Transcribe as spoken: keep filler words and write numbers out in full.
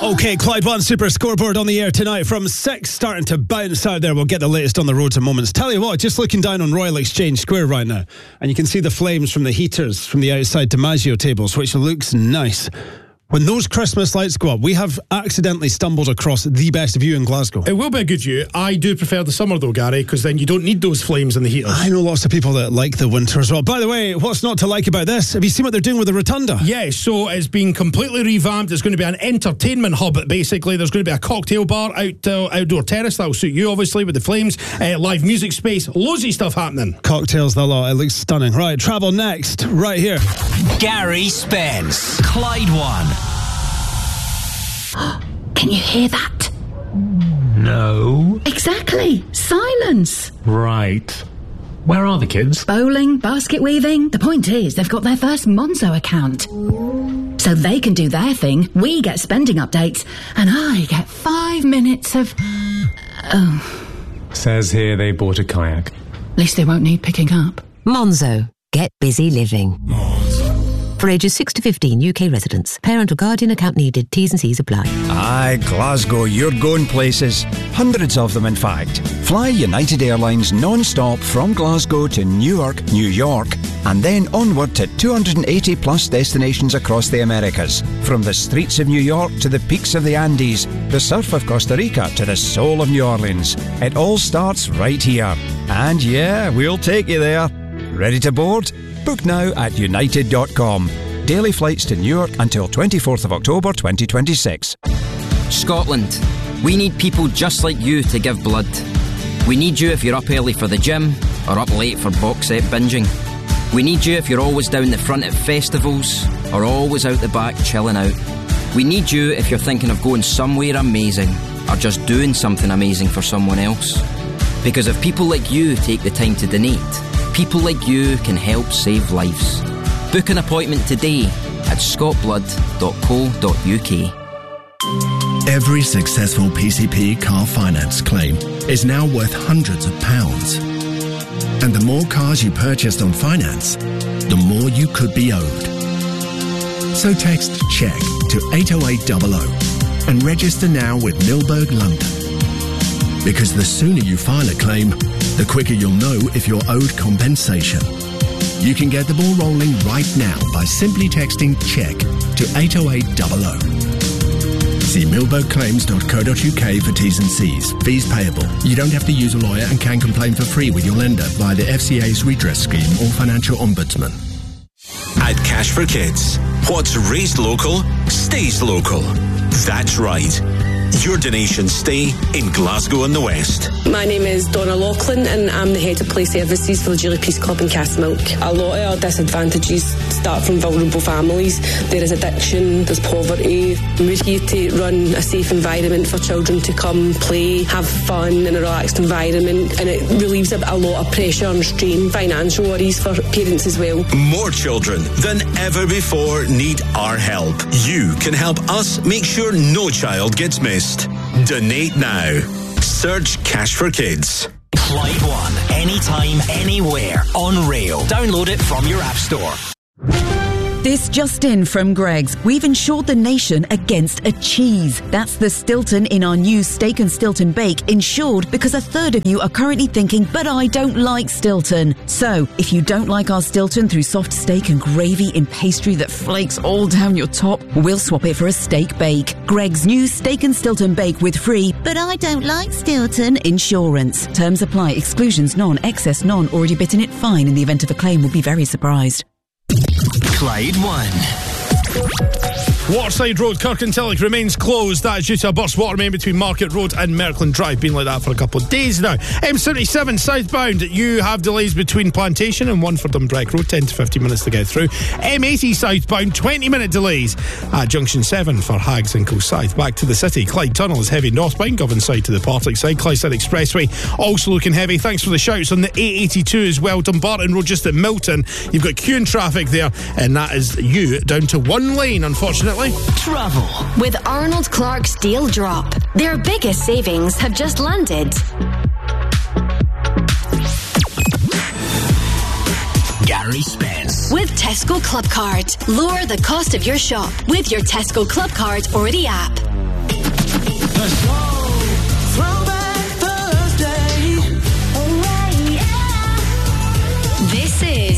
Okay, Clyde One Super Scoreboard on the air tonight from six, starting to bounce out there. We'll get the latest on the roads in moments. Tell you what, just looking down on Royal Exchange Square right now, and you can see the flames from the heaters from the outside DiMaggio tables, which looks nice. When those Christmas lights go up, we have accidentally stumbled across the best view in Glasgow. It will be a good view. I do prefer the summer though, Gary, because then you don't need those flames in the heaters. I know lots of people that like the winter as well. By the way, what's not to like about this? Have you seen what they're doing with the Rotunda? Yeah, so it's been completely revamped. It's going to be an entertainment hub, basically. There's going to be a cocktail bar, out uh, outdoor terrace. That'll suit you, obviously, with the flames. Uh, live music space. Loads of stuff happening. Cocktails, the lot. It looks stunning. Right, travel next, right here. Gary Spence, Clyde One. Can you hear that? No. Exactly. Silence. Right. Where are the kids? Bowling, basket weaving. The point is, they've got their first Monzo account. So they can do their thing, we get spending updates, and I get five minutes of... Oh. Says here they bought a kayak. At least they won't need picking up. Monzo. Get busy living. Monzo. For ages six to fifteen, U K residents. Parent or guardian account needed. T's and C's apply. Aye, Glasgow, you're going places. Hundreds of them, in fact. Fly United Airlines non-stop from Glasgow to Newark, New York, and then onward to two hundred eighty plus destinations across the Americas. From the streets of New York to the peaks of the Andes, the surf of Costa Rica to the soul of New Orleans. It all starts right here. And yeah, we'll take you there. Ready to board? Book now at united dot com. Daily flights to Newark until twenty-fourth of October twenty twenty-six. Scotland. We need people just like you to give blood. We need you if you're up early for the gym or up late for box set binging. We need you if you're always down the front at festivals or always out the back chilling out. We need you if you're thinking of going somewhere amazing or just doing something amazing for someone else. Because if people like you take the time to donate, people like you can help save lives. Book an appointment today at scott blood dot co dot u k. Every successful P C P car finance claim is now worth hundreds of pounds. And the more cars you purchased on finance, the more you could be owed. So text CHECK to eight oh eight hundred and register now with Milberg London. Because the sooner you file a claim, the quicker you'll know if you're owed compensation. You can get the ball rolling right now by simply texting CHECK to eight oh eight hundred. See milberg claims dot co dot u k for T's and C's. Fees payable. You don't have to use a lawyer and can complain for free with your lender via the F C A's redress scheme or financial ombudsman. At Cash for Kids, what's raised local stays local. That's right. Your donations stay in Glasgow and the West. My name is Donna Laughlin and I'm the Head of Play Services for the Julie Peace Club in Castlemilk. A lot of our disadvantages start from vulnerable families. There is addiction, there's poverty. We're here to run a safe environment for children to come, play, have fun in a relaxed environment, and it relieves a, a lot of pressure and strain, financial worries for parents as well. More children than ever before need our help. You can help us make sure no child gets missed. Donate now. Search Cash for Kids. Clyde One. Anytime, anywhere. On rail. Download it from your app store. This just in from Greggs. We've insured the nation against a cheese. That's the Stilton in our new Steak and Stilton Bake, insured because a third of you are currently thinking, but I don't like Stilton. So, if you don't like our Stilton through soft steak and gravy in pastry that flakes all down your top, we'll swap it for a steak bake. Greggs' new Steak and Stilton Bake with free, but I don't like Stilton insurance. Terms apply. Exclusions none. Excess none. Already bitten it fine. In the event of a claim, will be very surprised. Clyde One. Waterside Road, Kirkintilloch remains closed. That is due to a burst water main between Market Road and Merkland Drive. Been like that for a couple of days now. M seventy-seven southbound, you have delays between Plantation and one for Dumbreck Road, ten to fifteen minutes to get through. M eighty southbound, twenty minute delays at Junction seven for Hags and Kilsyth. Back to the city, Clyde Tunnel is heavy northbound, Govan side to the Partick side. Clydeside Expressway also looking heavy. Thanks for the shouts on the A eighty-two as well. Dumbarton Road just at Milton, you've got queuing traffic there, and that is you down to one lane, unfortunately. Travel with Arnold Clark's Deal Drop. Their biggest savings have just landed. Gary Spence. With Tesco Club Card. Lower the cost of your shop with your Tesco Club Card or the app. This is